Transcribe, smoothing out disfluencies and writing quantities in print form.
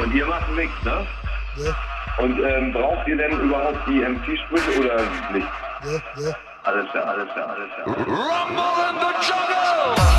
Und ihr macht nichts, ne? Ja, Und braucht ihr denn überhaupt die MC-Sprüche oder nicht? ja. Alles klar, alles klar, alles klar. Rumble in the jungle!